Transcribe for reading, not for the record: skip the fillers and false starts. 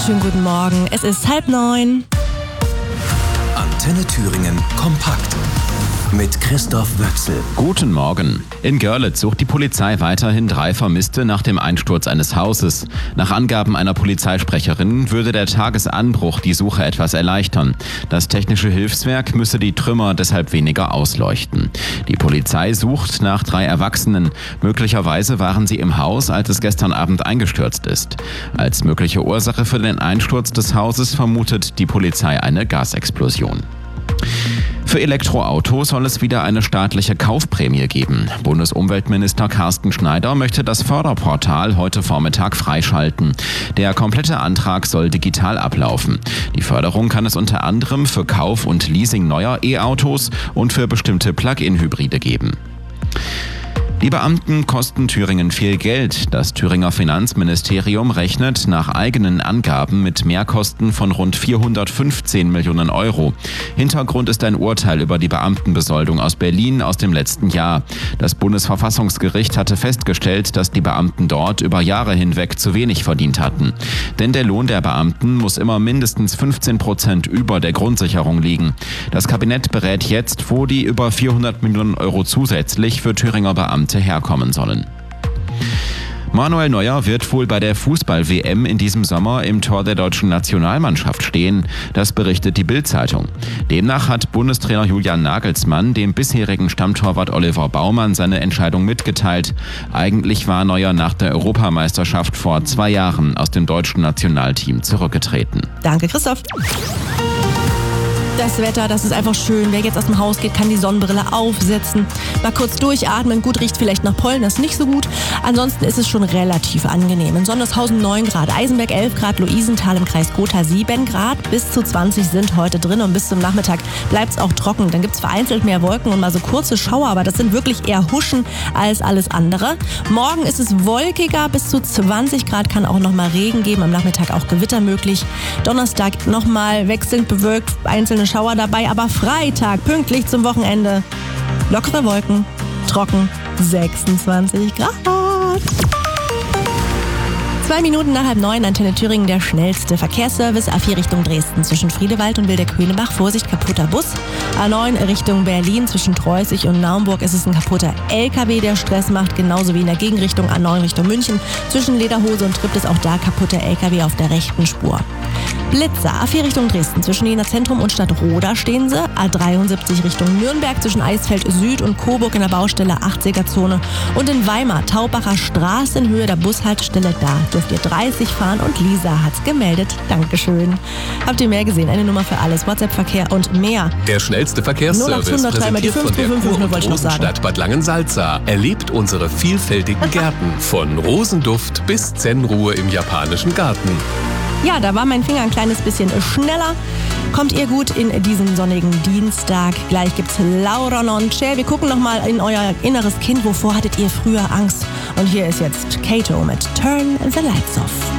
Schönen guten Morgen. Es ist 8:30. Antenne Thüringen kompakt mit Christoph Wöchsel. Guten Morgen. In Görlitz sucht die Polizei weiterhin 3 Vermisste nach dem Einsturz eines Hauses. Nach Angaben einer Polizeisprecherin würde der Tagesanbruch die Suche etwas erleichtern. Das technische Hilfswerk müsse die Trümmer deshalb weniger ausleuchten. Die Polizei sucht nach 3 Erwachsenen. Möglicherweise waren sie im Haus, als es gestern Abend eingestürzt ist. Als mögliche Ursache für den Einsturz des Hauses vermutet die Polizei eine Gasexplosion. Für Elektroautos soll es wieder eine staatliche Kaufprämie geben. Bundesumweltminister Carsten Schneider möchte das Förderportal heute Vormittag freischalten. Der komplette Antrag soll digital ablaufen. Die Förderung kann es unter anderem für Kauf und Leasing neuer E-Autos und für bestimmte Plug-in-Hybride geben. Die Beamten kosten Thüringen viel Geld. Das Thüringer Finanzministerium rechnet nach eigenen Angaben mit Mehrkosten von rund 415 Millionen Euro. Hintergrund ist ein Urteil über die Beamtenbesoldung aus Berlin aus dem letzten Jahr. Das Bundesverfassungsgericht hatte festgestellt, dass die Beamten dort über Jahre hinweg zu wenig verdient hatten. Denn der Lohn der Beamten muss immer mindestens 15% über der Grundsicherung liegen. Das Kabinett berät jetzt, wo die über 400 Millionen Euro zusätzlich für Thüringer Beamte herkommen sollen. Manuel Neuer wird wohl bei der Fußball-WM in diesem Sommer im Tor der deutschen Nationalmannschaft stehen. Das berichtet die Bild-Zeitung. Demnach hat Bundestrainer Julian Nagelsmann dem bisherigen Stammtorwart Oliver Baumann seine Entscheidung mitgeteilt. Eigentlich war Neuer nach der Europameisterschaft vor 2 Jahren aus dem deutschen Nationalteam zurückgetreten. Danke, Christoph. Das Wetter, das ist einfach schön. Wer jetzt aus dem Haus geht, kann die Sonnenbrille aufsetzen. Mal kurz durchatmen. Gut, riecht vielleicht nach Pollen, das ist nicht so gut. Ansonsten ist es schon relativ angenehm. In Sondershausen 9 Grad, Eisenberg 11 Grad, Luisenthal im Kreis Gotha 7 Grad. Bis zu 20 sind heute drin und bis zum Nachmittag bleibt es auch trocken. Dann gibt es vereinzelt mehr Wolken und mal so kurze Schauer, aber das sind wirklich eher Huschen als alles andere. Morgen ist es wolkiger, bis zu 20 Grad, kann auch nochmal Regen geben. Am Nachmittag auch Gewitter möglich. Donnerstag nochmal wechselnd bewölkt, einzelne Schauer dabei, aber Freitag, pünktlich zum Wochenende, lockere Wolken, trocken, 26 Grad. 2 Minuten nach 8:30, Antenne Thüringen, der schnellste Verkehrsservice. A4 Richtung Dresden zwischen Friedewald und Wildeck-Hönebach. Vorsicht, kaputter Bus. A9 Richtung Berlin zwischen Treußig und Naumburg ist es ein kaputter LKW, der Stress macht. Genauso wie in der Gegenrichtung A9 Richtung München. Zwischen Lederhose und Tripp ist auch da kaputter LKW auf der rechten Spur. Blitzer, A4 Richtung Dresden zwischen Jena Zentrum und Stadtroda stehen sie. A73 Richtung Nürnberg zwischen Eisfeld Süd und Coburg in der Baustelle 80er-Zone. Und in Weimar, Taubacher Straße in Höhe der Bushaltestelle, da dürft ihr 30 fahren und Lisa hat's gemeldet. Dankeschön. Habt ihr mehr gesehen? Eine Nummer für alles, WhatsApp-Verkehr und mehr. Der schnellste Verkehrsservice, 0800 präsentiert von der Kur- und Rosenstadt Bad Langensalza. Erlebt unsere vielfältigen Gärten, von Rosenduft bis Zen-Ruhe im japanischen Garten. Ja, da war mein Finger ein kleines bisschen schneller. Kommt ihr gut in diesen sonnigen Dienstag? Gleich gibt's Laura Nonce. Wir gucken nochmal in euer inneres Kind. Wovor hattet ihr früher Angst? Und hier ist jetzt Kato mit Turn the Lights Off.